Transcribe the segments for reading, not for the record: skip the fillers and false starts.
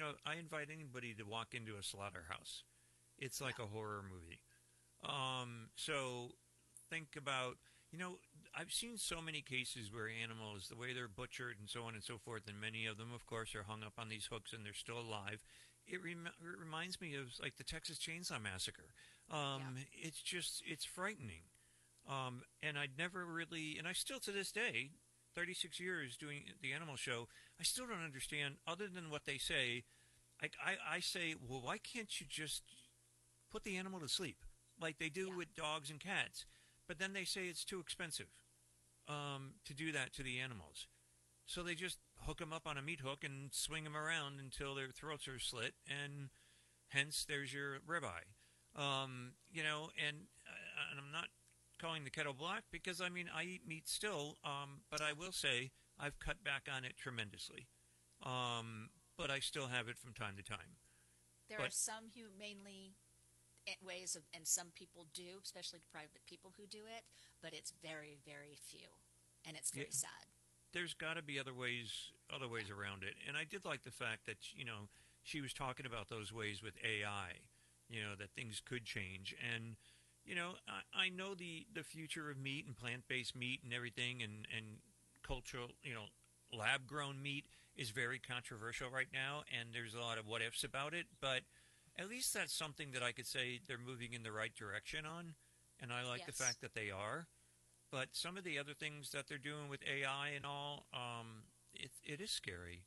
I invite anybody to walk into a slaughterhouse. It's like a horror movie. So think about, I've seen so many cases where animals, the way they're butchered and so on and so forth, and many of them, of course, are hung up on these hooks and they're still alive. It reminds me of like the Texas Chainsaw Massacre. It's frightening. And I'd never really, and I still to this day, 36 years doing the animal show, I still don't understand, other than what they say. I say, well, why can't you just put the animal to sleep like they do with dogs and cats? But then they say it's too expensive to do that to the animals. So they just hook them up on a meat hook and swing them around until their throats are slit, and hence there's your ribeye. And I'm not calling the kettle black because, I eat meat still, but I will say I've cut back on it tremendously. But I still have it from time to time. There are some humanely ways of, and some people do, especially private people who do it, but it's very, very few, and it's very sad. There's got to be other ways around it, and I did like the fact that she was talking about those ways with AI, that things could change, and I know the future of meat and plant-based meat and everything, and cultural, lab-grown meat is very controversial right now, and there's a lot of what-ifs about it, but at least that's something that I could say they're moving in the right direction on, and I like the fact that they are. But some of the other things that they're doing with AI and all, it is scary.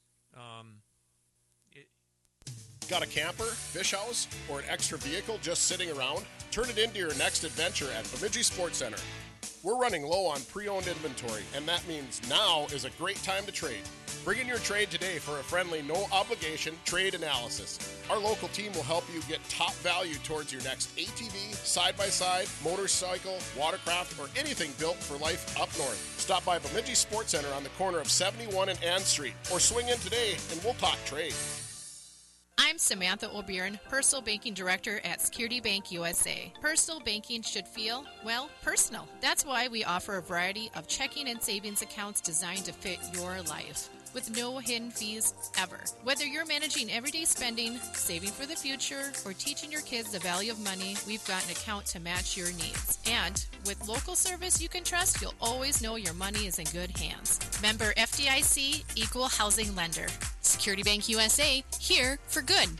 Got a camper, fish house, or an extra vehicle just sitting around? Turn it into your next adventure at Bemidji Sports Center. We're running low on pre-owned inventory, and that means now is a great time to trade. Bring in your trade today for a friendly, no-obligation trade analysis. Our local team will help you get top value towards your next ATV, side-by-side, motorcycle, watercraft, or anything built for life up north. Stop by Bemidji Sports Center on the corner of 71 and Ann Street, or swing in today and we'll talk trade. I'm Samantha O'Byrne, Personal Banking Director at Security Bank USA. Personal banking should feel, well, personal. That's why we offer a variety of checking and savings accounts designed to fit your life, with no hidden fees ever. Whether you're managing everyday spending, saving for the future, or teaching your kids the value of money, we've got an account to match your needs. And with local service you can trust, you'll always know your money is in good hands. Member FDIC, Equal Housing Lender. Security Bank USA, here for good.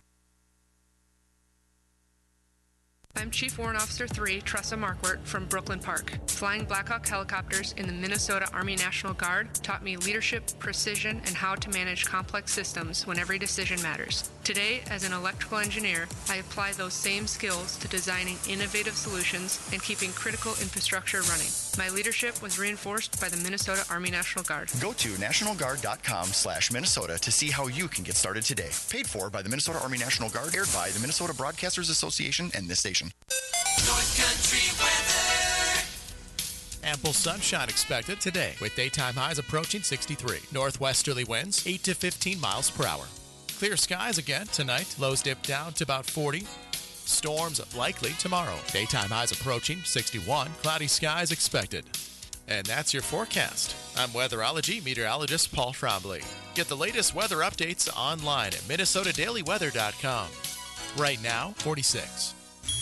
I'm Chief Warrant Officer 3, Tressa Markwart from Brooklyn Park. Flying Black Hawk helicopters in the Minnesota Army National Guard taught me leadership, precision, and how to manage complex systems when every decision matters. Today, as an electrical engineer, I apply those same skills to designing innovative solutions and keeping critical infrastructure running. My leadership was reinforced by the Minnesota Army National Guard. Go to nationalguard.com/Minnesota to see how you can get started today. Paid for by the Minnesota Army National Guard, aired by the Minnesota Broadcasters Association and this station. North Country weather. Ample sunshine expected today with daytime highs approaching 63. Northwesterly winds 8 to 15 miles per hour. Clear skies again tonight. Lows dip down to about 40. Storms likely tomorrow. Daytime highs approaching 61. Cloudy skies expected. And that's your forecast. I'm weatherology meteorologist Paul Trombley. Get the latest weather updates online at minnesotadailyweather.com. Right now, 46.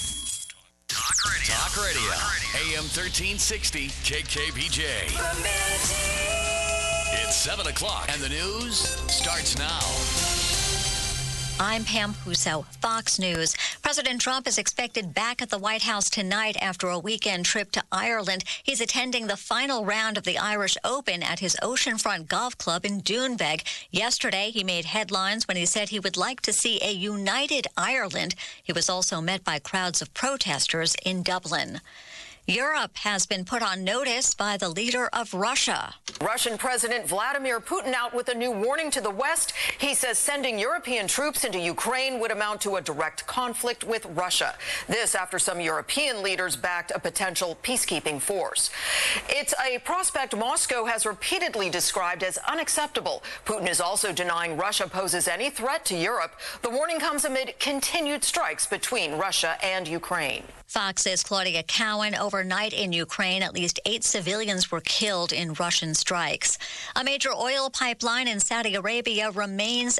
Talk Radio. AM 1360 KKBJ. It's 7 o'clock and the news starts now. I'm Pam Puso, Fox News. President Trump is expected back at the White House tonight after a weekend trip to Ireland. He's attending the final round of the Irish Open at his oceanfront golf club in Doonbeg. Yesterday, he made headlines when he said he would like to see a united Ireland. He was also met by crowds of protesters in Dublin. Europe has been put on notice by the leader of Russia. Russian President Vladimir Putin out with a new warning to the West. He says sending European troops into Ukraine would amount to a direct conflict with Russia. This after some European leaders backed a potential peacekeeping force. It's a prospect Moscow has repeatedly described as unacceptable. Putin is also denying Russia poses any threat to Europe. The warning comes amid continued strikes between Russia and Ukraine. Fox's Claudia Cowan. Overnight in Ukraine, at least 8 civilians were killed in Russian strikes. A major oil pipeline in Saudi Arabia remains